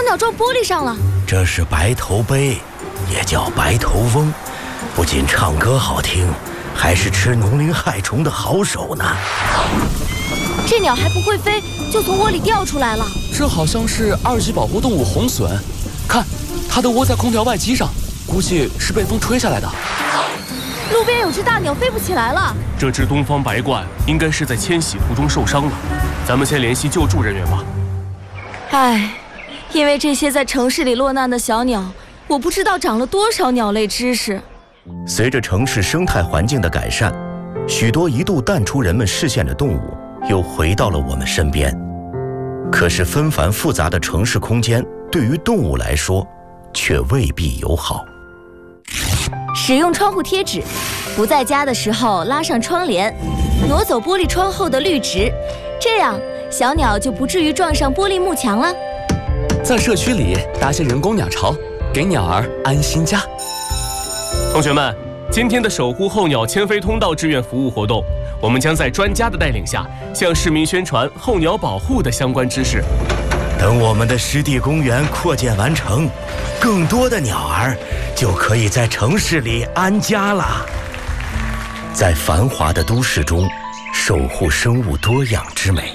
鸟撞玻璃上了。 这是白头鹎，也叫白头翁，不仅唱歌好听，还是吃农林害虫的好手呢。 这鸟还不会飞，就从窝里掉出来了。 这好像是2级保护动物红隼，看，它都窝在空调外机上，估计是被风吹下来的。 路边有只大鸟飞不起来了。 这只东方白鹳应该是在迁徙途中受伤了，咱们先联系救助人员吧。 唉，因为这些在城市里落难的小鸟，我不知道长了多少鸟类知识。 随着城市生态环境的改善，许多一度淡出人们视线的动物又回到了我们身边。可是纷繁复杂的城市空间对于动物来说却未必友好。 使用窗户贴纸，不在家的时候拉上窗帘，挪走玻璃窗后的绿植，这样小鸟就不至于撞上玻璃幕墙了。 在社区里搭些人工鸟巢，给鸟儿安心家。 同学们，今天的守护候鸟迁飞通道志愿服务活动，我们将在专家的带领下，向市民宣传候鸟保护的相关知识。 等我们的湿地公园扩建完成，更多的鸟儿就可以在城市里安家了。在繁华的都市中，守护生物多样之美。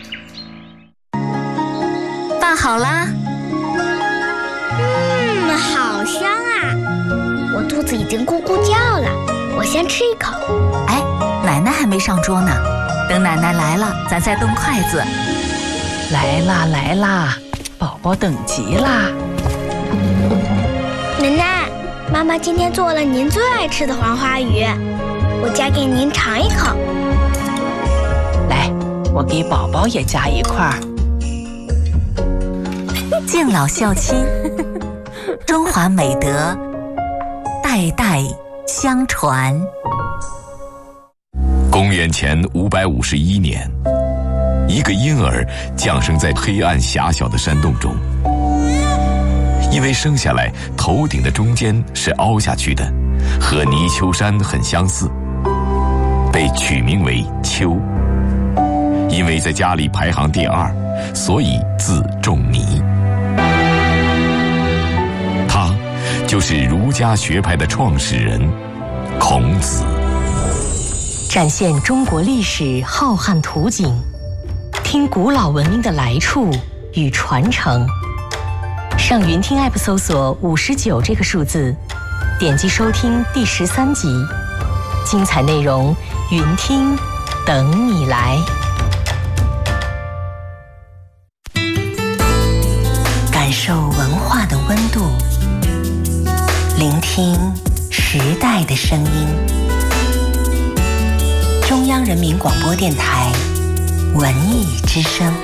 拌好啦。 好香啊！我肚子已经咕咕叫了，我先吃一口。 哎，奶奶还没上桌呢，等奶奶来了，咱再动筷子。 来啦来啦，宝宝等急啦！ 奶奶，妈妈今天做了您最爱吃的黄花鱼，我夹给您尝一口。 来，我给宝宝也夹一块儿。 敬老孝亲，中华美德代代相传。 公元前551年，一个婴儿降生在黑暗狭小的山洞中，因为生下来头顶的中间是凹下去的，和泥鳅山很相似，被取名为丘。因为在家里排行第2，所以字仲尼。他就是儒家学派的创始人孔子。 展现中国历史浩瀚图景，听古老文明的来处与传承。上云听 App 搜索59这个数字，点击收听第13集，精彩内容云听等你来。 感受文化的温度，聆听时代的声音。中央人民广播电台文艺之声。